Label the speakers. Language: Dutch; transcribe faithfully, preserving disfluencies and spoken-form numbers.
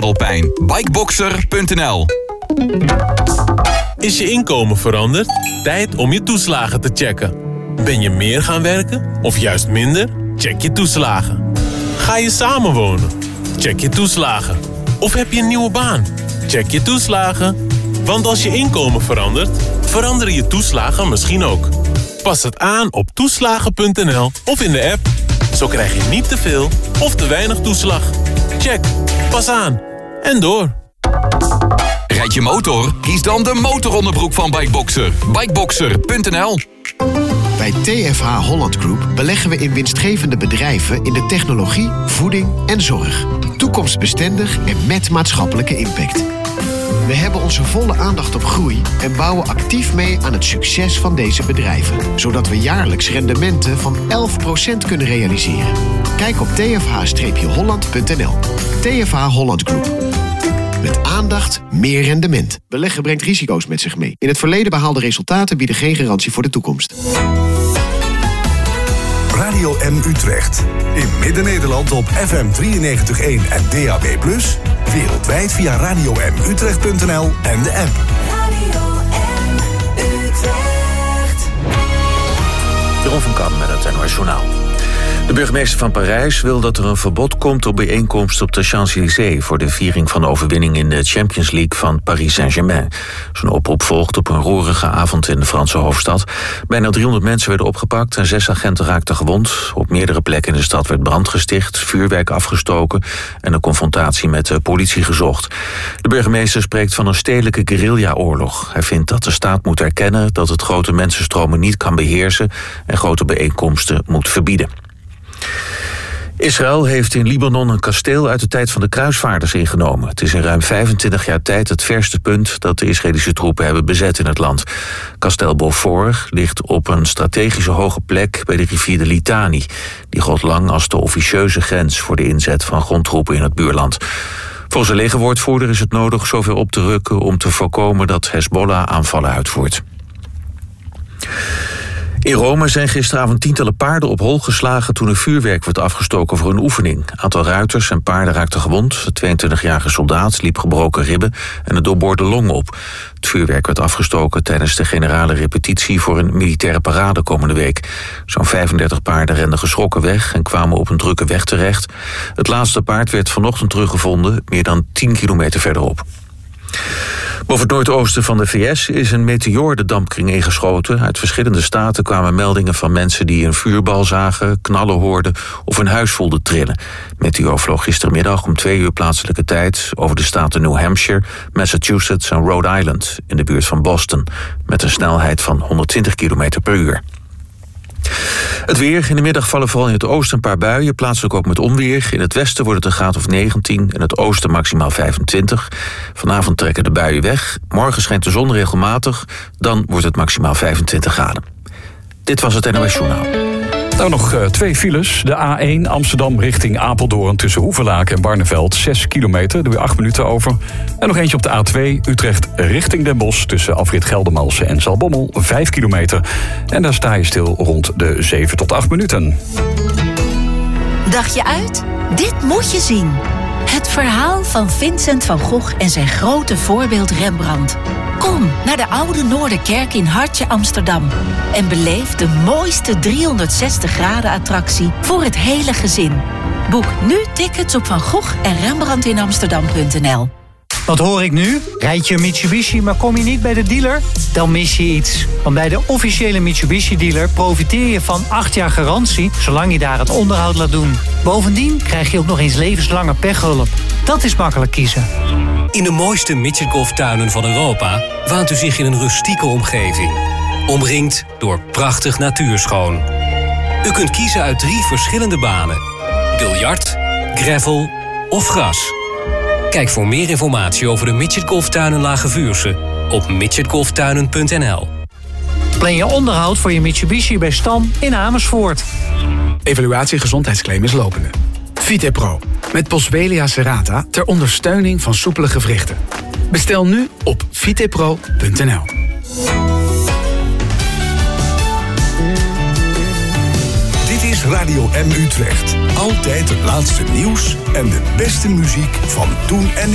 Speaker 1: kruisbandpijn. bikeboxer punt n l.
Speaker 2: Is je inkomen veranderd? Tijd om je toeslagen te checken. Ben je meer gaan werken of juist minder? Check je toeslagen. Ga je samenwonen? Check je toeslagen. Of heb je een nieuwe baan? Check je toeslagen. Want als je inkomen verandert, veranderen je toeslagen misschien ook. Pas het aan op toeslagen punt n l of in de app. Zo krijg je niet te veel of te weinig toeslag. Check. Pas aan. En door.
Speaker 1: Rijd je motor? Kies dan de motoronderbroek van Bikeboxer. bikeboxer punt n l.
Speaker 3: Bij T F H Holland Group beleggen we in winstgevende bedrijven in de technologie, voeding en zorg. Toekomstbestendig en met maatschappelijke impact. We hebben onze volle aandacht op groei en bouwen actief mee aan het succes van deze bedrijven. Zodat we jaarlijks rendementen van elf procent kunnen realiseren. Kijk op t f h holland punt n l. T F H Holland Group. Met aandacht meer rendement. Beleggen brengt risico's met zich mee. In het verleden behaalde resultaten bieden geen garantie voor de toekomst.
Speaker 4: Radio M Utrecht. In Midden-Nederland op F M drieënnegentig komma één en D A B plus. Wereldwijd via radio m utrecht punt n l en de app.
Speaker 5: Radio M Utrecht.
Speaker 6: Jeroen van Kam met het N O S Journaal. De burgemeester van Parijs wil dat er een verbod komt op bijeenkomsten op de Champs-Élysées voor de viering van de overwinning in de Champions League van Paris Saint-Germain. Zo'n oproep volgt op een roerige avond in de Franse hoofdstad. Bijna driehonderd mensen werden opgepakt en zes agenten raakten gewond. Op meerdere plekken in de stad werd brand gesticht, vuurwerk afgestoken en een confrontatie met de politie gezocht. De burgemeester spreekt van een stedelijke guerrilla-oorlog. Hij vindt dat de staat moet erkennen dat het grote mensenstromen niet kan beheersen en grote bijeenkomsten moet verbieden. Israël heeft in Libanon een kasteel uit de tijd van de kruisvaarders ingenomen. Het is in ruim vijfentwintig jaar tijd het verste punt dat de Israëlische troepen hebben bezet in het land. Kasteel Beaufort ligt op een strategische hoge plek bij de rivier de Litani. Die gold lang als de officieuze grens voor de inzet van grondtroepen in het buurland. Volgens de legerwoordvoerder is het nodig zoveel op te rukken om te voorkomen dat Hezbollah aanvallen uitvoert. In Rome zijn gisteravond tientallen paarden op hol geslagen toen er vuurwerk werd afgestoken voor een oefening. Een aantal ruiters en paarden raakten gewond. De tweeëntwintigjarige soldaat liep gebroken ribben en een doorboorde long op. Het vuurwerk werd afgestoken tijdens de generale repetitie voor een militaire parade komende week. Zo'n vijfendertig paarden renden geschrokken weg en kwamen op een drukke weg terecht. Het laatste paard werd vanochtend teruggevonden, meer dan tien kilometer verderop. Boven het noordoosten van de V S is een meteoor de dampkring ingeschoten. Uit verschillende staten kwamen meldingen van mensen die een vuurbal zagen, knallen hoorden of een huis voelden trillen. De meteoor vloog gistermiddag om twee uur plaatselijke tijd over de staten New Hampshire, Massachusetts en Rhode Island in de buurt van Boston met een snelheid van honderdtwintig kilometer per uur. Het weer. In de middag vallen vooral in het oosten een paar buien, plaatselijk ook met onweer. In het westen wordt het een graad of negentien, in het oosten maximaal vijfentwintig. Vanavond trekken de buien weg. Morgen schijnt de zon regelmatig, dan wordt het maximaal vijfentwintig graden. Dit was het N O S Journaal.
Speaker 7: Nou, nog uh, twee files. De A één Amsterdam richting Apeldoorn tussen Hoevelaken en Barneveld. zes kilometer, daar doe je acht minuten over. En nog eentje op de A twee Utrecht richting Den Bosch tussen afrit Geldermalsen en Zaltbommel. vijf kilometer. En daar sta je stil rond de zeven tot acht minuten.
Speaker 8: Dacht je uit? Dit moet je zien. Het verhaal van Vincent van Gogh en zijn grote voorbeeld Rembrandt. Kom naar de Oude Noorderkerk in Hartje Amsterdam en beleef de mooiste driehonderdzestig graden attractie voor het hele gezin. Boek nu tickets op van Gogh en Rembrandt in Amsterdam punt n l.
Speaker 9: Wat hoor ik nu? Rijd je een Mitsubishi, maar kom je niet bij de dealer? Dan mis je iets. Want bij de officiële Mitsubishi-dealer profiteer je van acht jaar garantie, zolang je daar het onderhoud laat doen. Bovendien krijg je ook nog eens levenslange pechhulp. Dat is makkelijk kiezen.
Speaker 10: In de mooiste Midgetgolftuinen van Europa waant u zich in een rustieke omgeving. Omringd door prachtig natuurschoon. U kunt kiezen uit drie verschillende banen. Biljart, gravel of gras. Kijk voor meer informatie over de Midgetgolftuinen Lage Vuursche op midgetgolftuinen punt n l.
Speaker 9: Plan je onderhoud voor je Mitsubishi bij Stam in Amersfoort.
Speaker 11: Evaluatie gezondheidsclaim is lopende. VitePro, met Boswellia serrata ter ondersteuning van soepele gewrichten. Bestel nu op vitepro punt n l.
Speaker 4: Dit is Radio M Utrecht. Altijd het laatste nieuws en de beste muziek van toen en nu.